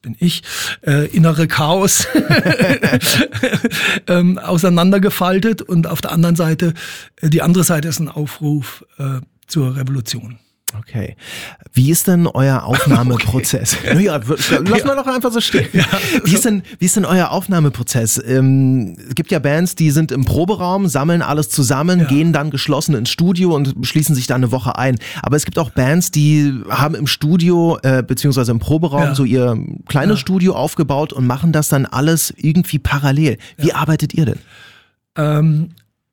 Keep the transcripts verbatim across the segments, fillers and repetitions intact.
bin ich, äh, innere Chaos ähm, auseinandergefaltet und auf der anderen Seite, äh, die andere Seite ist ein Aufruf äh, zur Revolution. Okay. Wie ist denn euer Aufnahmeprozess? Okay. Ja, lass ja. mal doch einfach so stehen. Ja, also. Wie ist denn, wie ist denn euer Aufnahmeprozess? Ähm, es gibt ja Bands, die sind im Proberaum, sammeln alles zusammen, ja. gehen dann geschlossen ins Studio und schließen sich da eine Woche ein. Aber es gibt auch Bands, die haben im Studio, äh, beziehungsweise im Proberaum ja. so ihr kleines ja. Studio aufgebaut und machen das dann alles irgendwie parallel. Wie ja. arbeitet ihr denn? Ähm,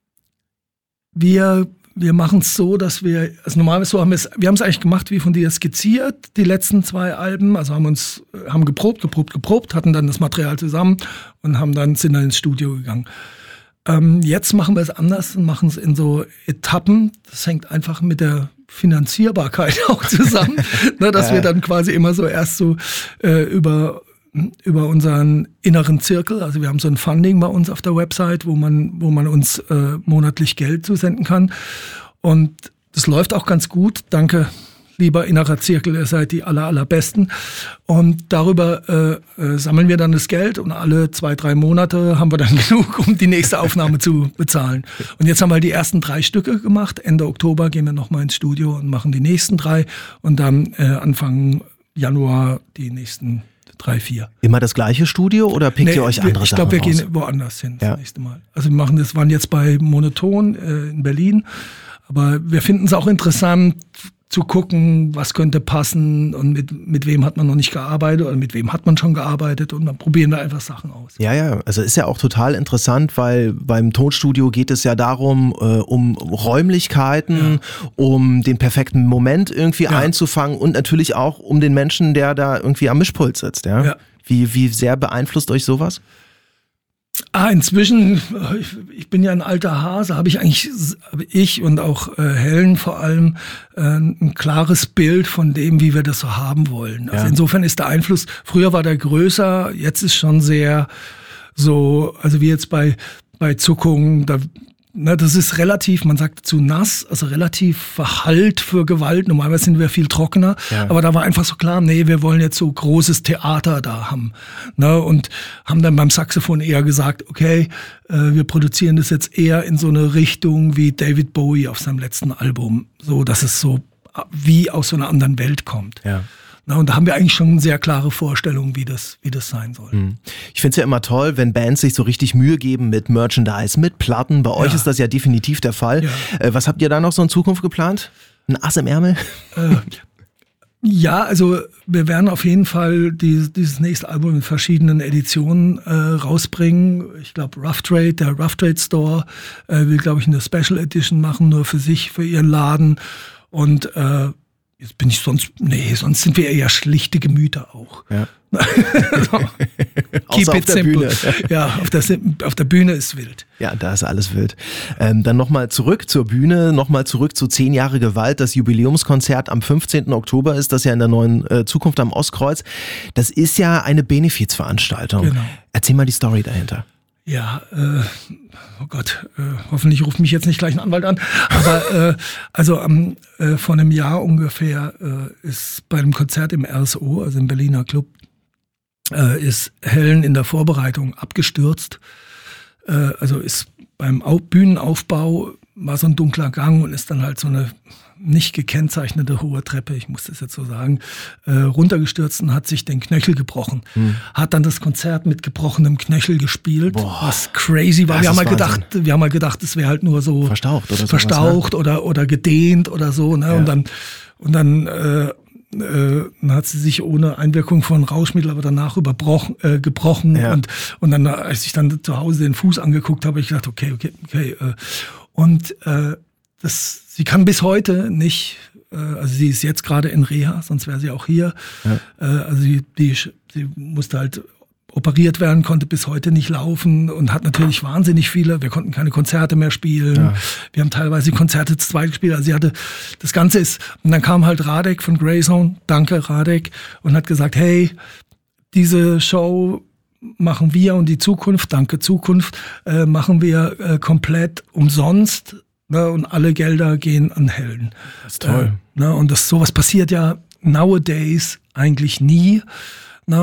wir Wir machen es so, dass wir, also normalerweise so haben wir es, wir haben es eigentlich gemacht, wie von dir skizziert, die letzten zwei Alben, also haben uns, haben geprobt, geprobt, geprobt, hatten dann das Material zusammen und haben dann, sind dann ins Studio gegangen. Ähm, jetzt machen wir es anders und machen es in so Etappen. Das hängt einfach mit der Finanzierbarkeit auch zusammen, ne, dass wir dann quasi immer so erst so äh, über über unseren inneren Zirkel, also wir haben so ein Funding bei uns auf der Website, wo man, wo man uns äh, monatlich Geld zusenden kann und das läuft auch ganz gut, danke lieber innerer Zirkel, ihr seid die aller, allerbesten und darüber äh, äh, sammeln wir dann das Geld und alle zwei, drei Monate haben wir dann genug, um die nächste Aufnahme zu bezahlen und jetzt haben wir die ersten drei Stücke gemacht, Ende Oktober gehen wir nochmal ins Studio und machen die nächsten drei und dann äh, Anfang Januar die nächsten drei, vier. Immer das gleiche Studio oder pickt nee, ihr euch andere ich Sachen glaub, Ich glaube, wir raus? gehen woanders hin ja. das nächste Mal. Also wir machen das, waren jetzt bei Monoton äh, in Berlin, aber wir finden es auch interessant zu gucken, was könnte passen und mit, mit wem hat man noch nicht gearbeitet oder mit wem hat man schon gearbeitet und dann probieren wir einfach Sachen aus. Ja, ja, also ist ja auch total interessant, weil beim Tonstudio geht es ja darum, äh, um Räumlichkeiten, ja. um den perfekten Moment irgendwie ja. einzufangen und natürlich auch um den Menschen, der da irgendwie am Mischpult sitzt. Ja? Ja. Wie, wie sehr beeinflusst euch sowas? Ah, inzwischen, ich, ich bin ja ein alter Hase, habe ich eigentlich, habe ich und auch äh, Helen vor allem äh, ein klares Bild von dem, wie wir das so haben wollen. Also ja. insofern ist der Einfluss, früher war der größer, jetzt ist schon sehr so, also wie jetzt bei, bei Zuckungen, da Na, das ist relativ, man sagt zu nass, also relativ verhallt für Gewalt. Normalerweise sind wir viel trockener, ja. aber da war einfach so klar, nee, wir wollen jetzt so großes Theater da haben. Ne, und haben dann beim Saxophon eher gesagt, okay, äh, wir produzieren das jetzt eher in so eine Richtung wie David Bowie auf seinem letzten Album, so dass es so wie aus so einer anderen Welt kommt. Ja. Na, und da haben wir eigentlich schon eine sehr klare Vorstellung, wie das, wie das sein soll. Ich finde es ja immer toll, wenn Bands sich so richtig Mühe geben mit Merchandise, mit Platten. Bei euch ja. ist das ja definitiv der Fall. Ja. Äh, was habt ihr da noch so in Zukunft geplant? Ein Ass im Ärmel? Äh, ja, also wir werden auf jeden Fall die, dieses nächste Album in verschiedenen Editionen äh, rausbringen. Ich glaube, Rough Trade, der Rough Trade Store äh, will, glaube ich, eine Special Edition machen, nur für sich, für ihren Laden. Und äh, Jetzt bin ich sonst, nee, sonst sind wir eher schlichte Gemüter auch. Ja. so. Keep auf it der simple. Bühne. Ja, auf der, auf der Bühne ist wild. Ja, da ist alles wild. Ähm, dann nochmal zurück zur Bühne, nochmal zurück zu zehn Jahre Gewalt. Das Jubiläumskonzert am fünfzehnten Oktober ist das ja in der neuen äh, Zukunft am Ostkreuz. Das ist ja eine Benefizveranstaltung. Genau. Erzähl mal die Story dahinter. Ja, äh, oh Gott, äh, hoffentlich ruft mich jetzt nicht gleich ein Anwalt an. Aber äh, also am, äh, vor einem Jahr ungefähr äh, ist bei einem Konzert im R S O, also im Berliner Club, äh, ist Helen in der Vorbereitung abgestürzt. Äh, also ist beim Au- Bühnenaufbau war so ein dunkler Gang und ist dann halt so eine nicht gekennzeichnete hohe Treppe, ich muss das jetzt so sagen, äh, runtergestürzt und hat sich den Knöchel gebrochen. Hm. Hat dann das Konzert mit gebrochenem Knöchel gespielt, Boah. was crazy war. Wir haben, halt gedacht, wir haben halt gedacht, es wäre halt nur so verstaucht oder, verstaucht sowas, ne? oder, oder gedehnt oder so. Ne? Ja. Und dann, und dann, äh, äh, dann hat sie sich ohne Einwirkung von Rauschmittel aber danach überbrochen, äh, gebrochen. Ja. Und, und dann, als ich dann zu Hause den Fuß angeguckt habe, habe ich gedacht, okay, okay, okay. Äh, und äh, das, sie kann bis heute nicht, äh, also sie ist jetzt gerade in Reha, sonst wäre sie auch hier. Ja. Äh, also sie, die, sie musste halt operiert werden, konnte bis heute nicht laufen und hat natürlich wahnsinnig viele, wir konnten keine Konzerte mehr spielen. Ja. Wir haben teilweise die Konzerte zu zweit gespielt. Also sie hatte, das Ganze ist, und dann kam halt Radek von Greyzone, danke Radek, und hat gesagt, hey, diese Show machen wir und die Zukunft, danke Zukunft, äh, machen wir äh, komplett umsonst. Ne, und alle Gelder gehen an Helen. Das ist toll. Äh, ne, und das, sowas passiert ja nowadays eigentlich nie.